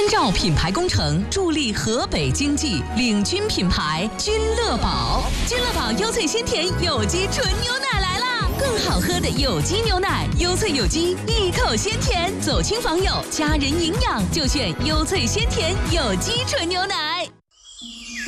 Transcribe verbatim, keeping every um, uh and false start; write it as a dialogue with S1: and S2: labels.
S1: 深绕品牌工程，助力河北经济，领军品牌君乐宝。君乐宝优萃鲜甜有机纯牛奶来啦！更好喝的有机牛奶，优萃有机，一口鲜甜，走亲访友，家人营养就选优萃鲜甜有机纯牛奶。